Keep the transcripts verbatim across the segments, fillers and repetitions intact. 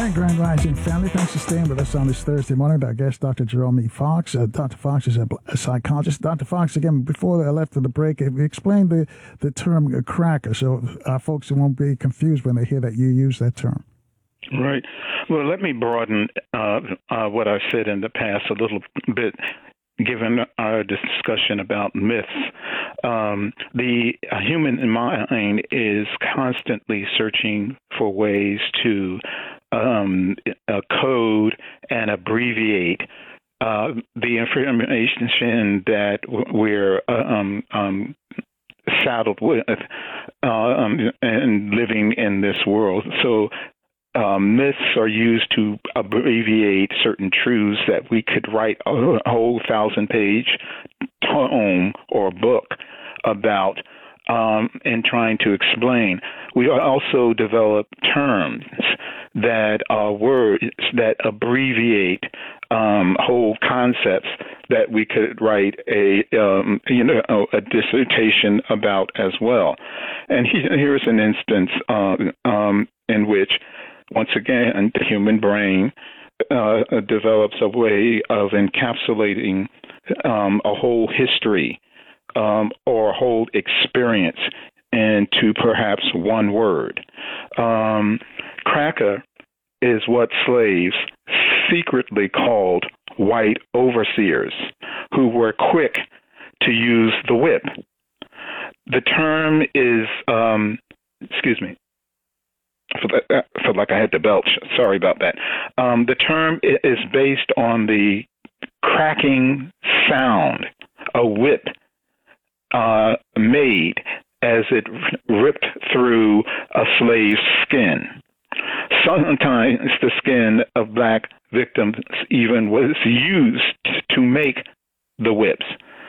right, Grand Rising family, thanks for staying with us on this Thursday morning. Our guest, Doctor Jerome E. Fox. Uh, Doctor Fox is a, a psychologist. Doctor Fox, again, before I left for the break, we explained the, the term cracker, so our folks won't be confused when they hear that you use that term. Right. Well, let me broaden uh, uh, what I've said in the past a little bit, given our discussion about myths. Um, the human mind is constantly searching for ways to um, uh, code and abbreviate uh, the information that we're uh, um, um, saddled with uh, um, and living in this world. So Um, myths are used to abbreviate certain truths that we could write a whole thousand-page tome or book about um, and trying to explain. We also develop terms that are words that abbreviate um, whole concepts that we could write a um, you know a dissertation about as well. And he, here's an instance uh, um, in which, once again, the human brain uh, develops a way of encapsulating um, a whole history um, or a whole experience into perhaps one word. Um, cracker is what slaves secretly called white overseers, who were quick to use the whip. The term is, um, excuse me, I felt like I had to belch. Sorry about that. Um, the term is based on the cracking sound a whip uh, made as it ripped through a slave's skin. Sometimes the skin of black victims even was used to make the whips.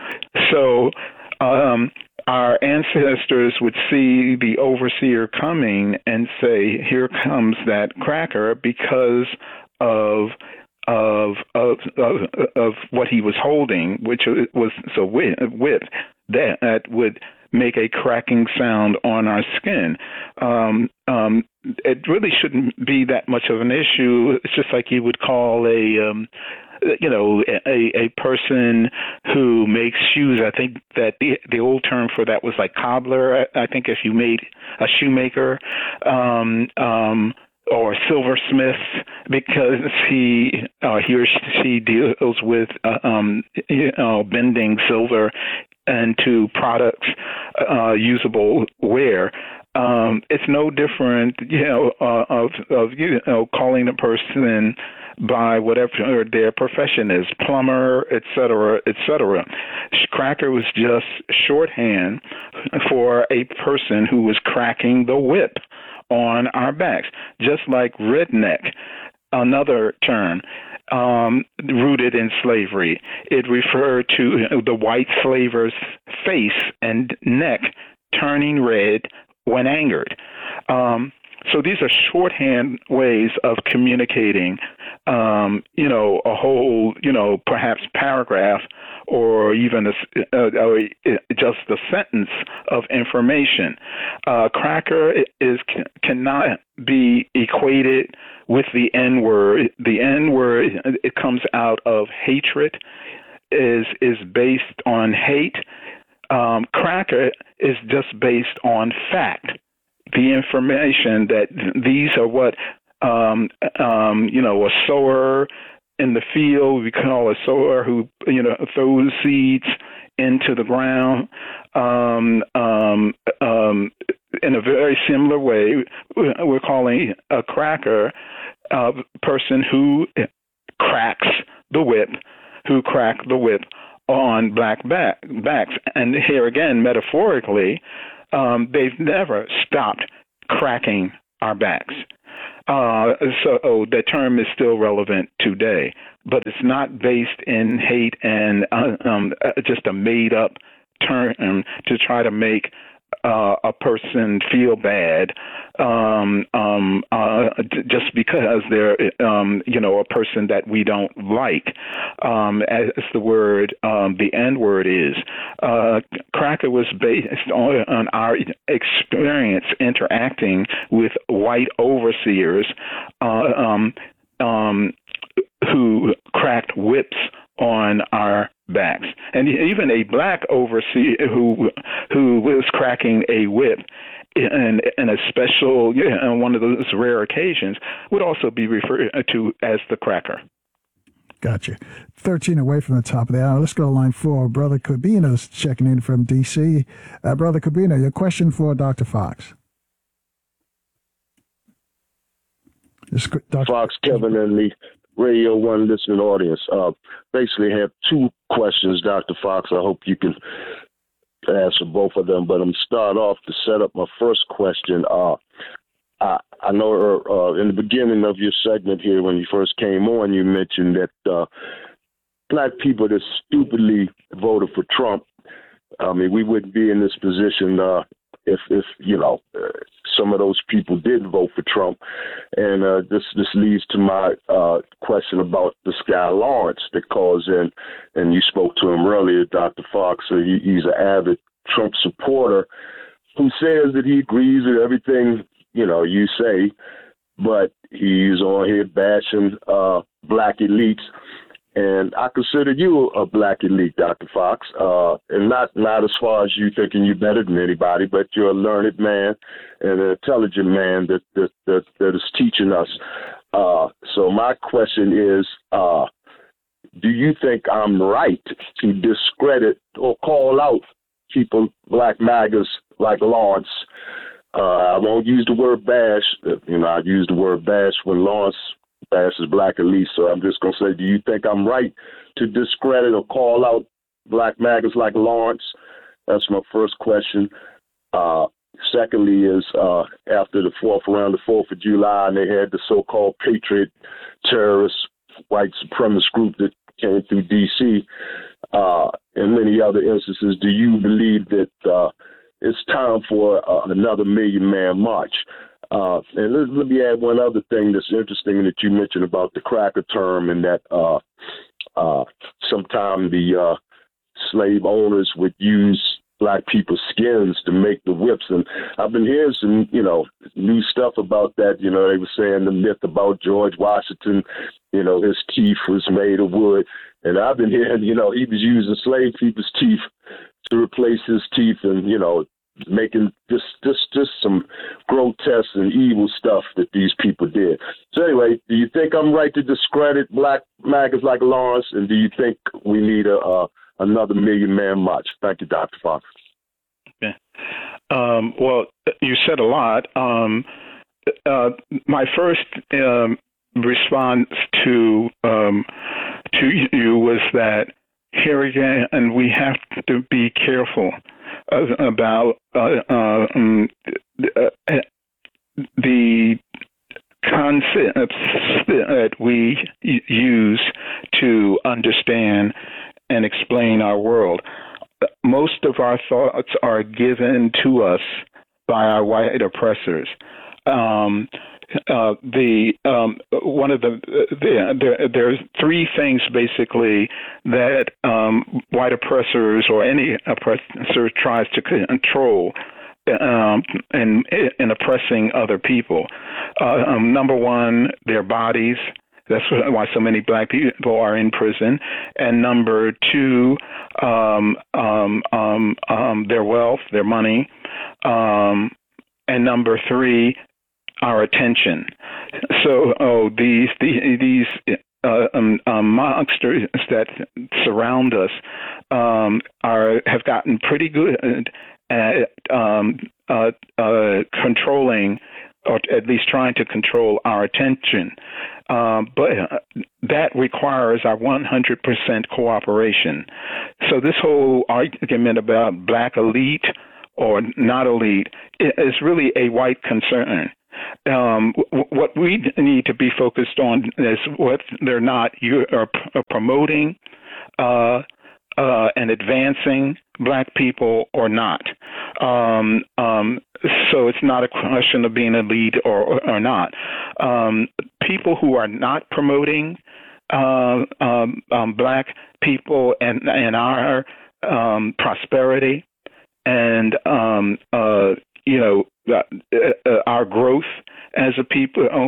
So um, our ancestors would see the overseer coming and say, "Here comes that cracker," because of of of of, of what he was holding, which was a whip that would make a cracking sound on our skin. Um, um, it really shouldn't be that much of an issue. It's just like you would call a um, you know, a, a person who makes shoes. I think that the the old term for that was like cobbler. I, I think if you made a shoemaker um, um, or silversmith, because he uh, he or she deals with uh, um, you know, bending silver into products, uh, usable ware. Um, it's no different, you know, uh, of of you know calling a person by whatever their profession is, plumber, et cetera, et cetera. Cracker was just shorthand for a person who was cracking the whip on our backs, just like redneck, another term um, rooted in slavery. It referred to the white slaver's face and neck turning red when angered. Um, so these are shorthand ways of communicating, um, you know, a whole, you know, perhaps paragraph or even a, uh, uh, just a sentence of information. Uh, cracker is cannot be equated with the N-word. The N-word, it comes out of hatred, is is based on hate. Um, cracker is just based on fact. The information that these are what, um, um, you know, a sower in the field, we call a sower who, you know, throws seeds into the ground. Um, um, um, in a very similar way, we're calling a cracker a person who cracks the whip, who cracked the whip on black back, backs. And here again, metaphorically, um, they've never stopped cracking our backs. Uh, so oh, the term is still relevant today, but it's not based in hate and uh, um, just a made-up term to try to make uh, a person feel bad um, um, uh, just because they're, um, you know, a person that we don't like, um, as the word, um, the N-word is. Uh, Cracker was based on, on our experience interacting with white overseers uh, um, um, who cracked whips on our backs, and even a black overseer who who was cracking a whip in, in a special, yeah, on one of those rare occasions, would also be referred to as the cracker. Gotcha. thirteen away from the top of the hour. Let's go to line four. Brother Cabino's checking in from D C. Uh, Brother Cabino, your question for Doctor Fox. Doctor Fox, Kevin, and the Radio One listening audience. Uh, basically have two questions, Doctor Fox. I hope you can answer both of them, but I'm start off to set up my first question. Uh, I, I know uh, in the beginning of your segment here, when you first came on, you mentioned that uh, black people that stupidly voted for Trump. I mean, we wouldn't be in this position uh, if, if you know, uh, some of those people did vote for Trump. And uh, this this leads to my uh, question about this guy Lawrence that calls in, and you spoke to him earlier, Doctor Fox. So he, he's an avid Trump supporter who says that he agrees with everything, you know, you say, but he's on here bashing uh, black elites. And I consider you a black elite, Doctor Fox, uh, and not not as far as you thinking you're better than anybody, but you're a learned man and an intelligent man that that that, that is teaching us. Uh, so my question is, uh, do you think I'm right to discredit or call out people, black MAGAs like Lawrence? Uh, I won't use the word bash. You know, I use the word bash when Lawrence bashes black elites. So I'm just going to say, do you think I'm right to discredit or call out black MAGAs like Lawrence? That's my first question. Uh, secondly is uh, after the fourth, around the fourth of July, and they had the so-called patriot terrorist white supremacist group that came through D C, uh, and many other instances, do you believe that uh, it's time for uh, another Million Man March? Uh, and let, let me add one other thing that's interesting that you mentioned about the cracker term, and that uh, uh, sometimes the uh, slave owners would use black people's skins to make the whips. And I've been hearing some, you know, new stuff about that. You know, they were saying the myth about George Washington, you know, his teeth was made of wood. And I've been hearing, you know, he was using slave people's teeth to replace his teeth, and, you know, making just, just, just some grotesque and evil stuff that these people did. So anyway, do you think I'm right to discredit black MAGAs like Lawrence, and do you think we need a, uh, another Million Man March? Thank you, Doctor Fox. Okay. Um, well, you said a lot. Um, uh, my first um, response to um, to you was that here again, and we have to be careful about uh, uh, um, uh, the concepts that we use to understand and explain our world. Most of our thoughts are given to us by our white oppressors. Um, uh, the um, one of the, the there, there's three things basically that um, white oppressors or any oppressor tries to control um, in, in oppressing other people. Uh, um, number one, their bodies. That's why so many black people are in prison. And number two, um, um, um, um, their wealth, their money. Um, and number three, our attention. So, oh, these these, these uh, um, um, monsters that surround us um, are have gotten pretty good at um, uh, uh, controlling, or at least trying to control our attention. Um, but that requires our one hundred percent cooperation. So this whole argument about black elite or not elite is really a white concern. Um, w- what we need to be focused on is whether or not you are p- promoting uh, uh, and advancing black people or not. Um, um, so it's not a question of being elite or, or not. Um, people who are not promoting uh, um, um, black people and, and our um, prosperity and, um, uh, you know, uh, uh, our growth as a people,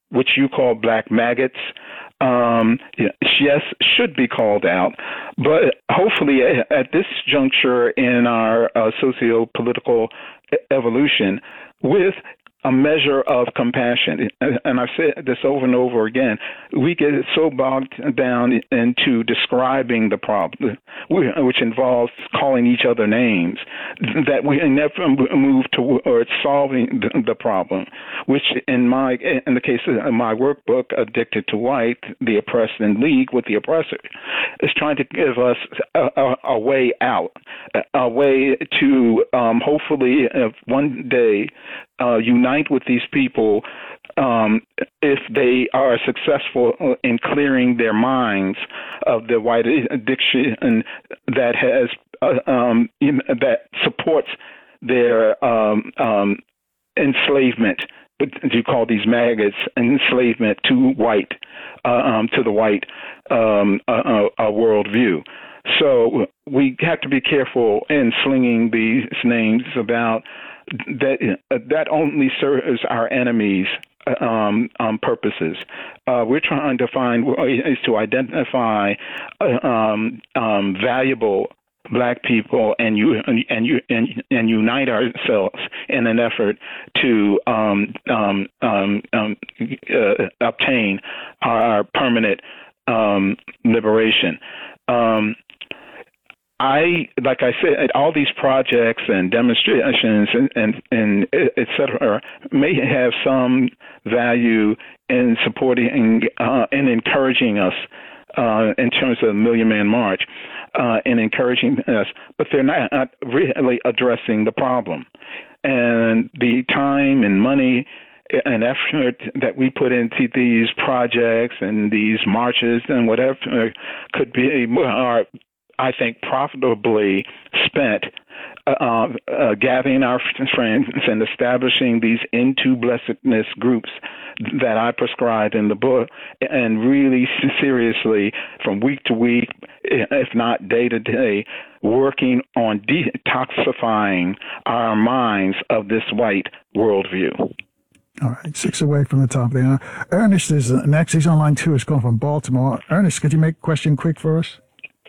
which you call black maggots, um, yes, should be called out. But hopefully at this juncture in our uh, socio-political evolution, with a measure of compassion. And I've said this over and over again. We get so bogged down into describing the problem, which involves calling each other names, that we never move towards solving the problem, which in my, in the case of my workbook, Addicted to White, the Oppressed in League with the Oppressor, is trying to give us a, a, a way out, a way to um, hopefully uh, one day Uh, unite with these people um, if they are successful in clearing their minds of the white addiction that has uh, um, that supports their um, um, enslavement. What you call these maggots, enslavement to white, uh, um, to the white um, uh, uh, worldview. So we have to be careful in slinging these names about that. Uh, that only serves our enemies' um, um, purposes. Uh, we're trying to find ways to identify uh, um, um, valuable Black people and you and and you and, and unite ourselves in an effort to um, um, um, um, uh, obtain our permanent um, liberation. Um, I, like I said, all these projects and demonstrations and, and, and et cetera may have some value in supporting uh, and encouraging us uh, in terms of the Million Man March uh, and encouraging us, but they're not really addressing the problem. And the time and money and effort that we put into these projects and these marches and whatever could be are, I think, profitably spent uh, uh, gathering our friends and establishing these into blessedness groups that I prescribe in the book, and really seriously, from week to week, if not day to day, working on detoxifying our minds of this white worldview. All right, six away from the top there. Ernest is next. He's on line two. He's calling from Baltimore. Ernest, could you make a question quick for us?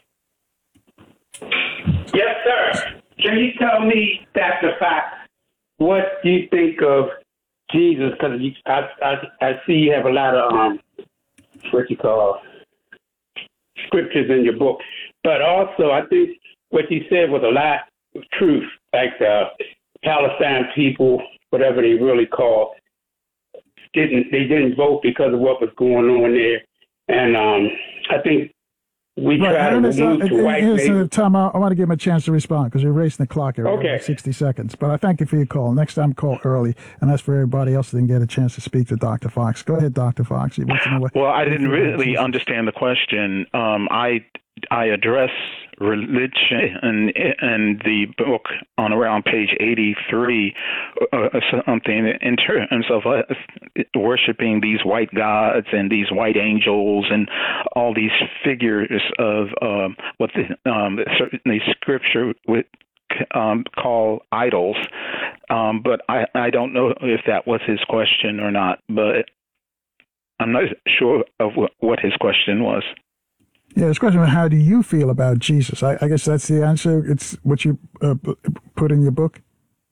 Yes, sir. Can you tell me, Doctor Fox, what do you think of Jesus? Because I, I I see you have a lot of um what you call scriptures in your book, but also I think what you said was a lot of truth. Like the Palestine people, whatever they really call, didn't they didn't vote because of what was going on there, and um I think. We right, try to Ernest, move uh, to white here's uh, Tom, I, I want to give him a chance to respond because we're racing the clock here. Okay. sixty seconds. But I thank you for your call. Next time, call early. And that's for everybody else that didn't get a chance to speak to Doctor Fox. Go ahead, Doctor Fox. You want to know what, well, I didn't really understand the question. Um, I I address religion and and the book on around page eighty-three, uh, something in terms of us worshiping these white gods and these white angels and all these figures of um, what the, um, certainly Scripture would um, call idols. Um, but I, I don't know if that was his question or not. But I'm not sure of what, what his question was. Yeah, this question was, how do you feel about Jesus? I, I guess that's the answer. It's what you uh, put in your book?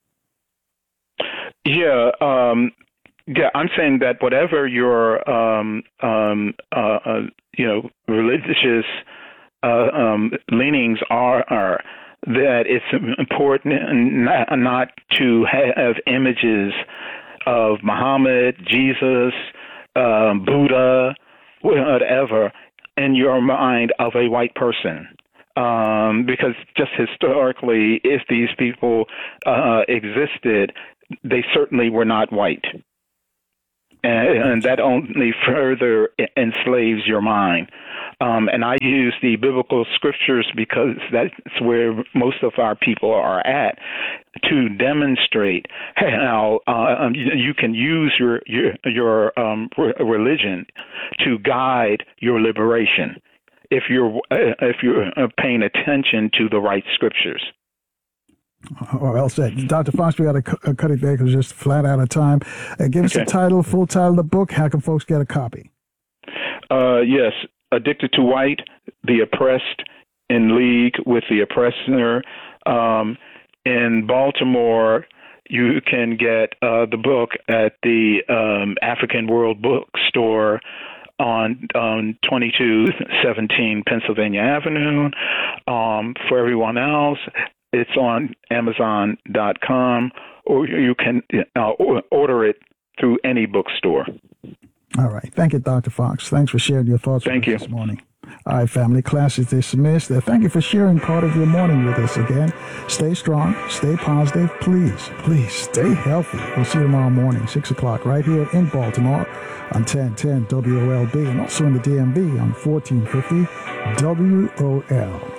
Yeah, um, yeah. I'm saying that whatever your, um, um, uh, uh, you know, religious uh, um, leanings are, are, that it's important not, not to have images of Muhammad, Jesus, um, Buddha, whatever, in your mind of a white person. Um, because just historically, if these people uh, existed, they certainly were not white. And, and that only further enslaves your mind. Um, and I use the biblical scriptures because that's where most of our people are at, to demonstrate how uh, you can use your your, your um, religion to guide your liberation if you're if you're paying attention to the right scriptures. Oh, well said. Doctor Fox, we got to cu- cut it there because we're just flat out of time. Uh, give us Okay. the title, full title of the book. How can folks get a copy? Uh, yes, Addicted to White, The Oppressed in League with the Oppressor. Um, in Baltimore, you can get uh, the book at the um, African World Bookstore on um, twenty-two seventeen Pennsylvania Avenue. Um, for everyone else, it's on Amazon dot com, or you can uh, order it through any bookstore. All right. Thank you, Doctor Fox. Thanks for sharing your thoughts Thank with us you. this morning. All right, family. Class is dismissed. Uh, thank you for sharing part of your morning with us again. Stay strong. Stay positive. Please, please stay healthy. We'll see you tomorrow morning, six o'clock, right here in Baltimore on ten ten W O L B and also in the D M V on fourteen fifty W O L.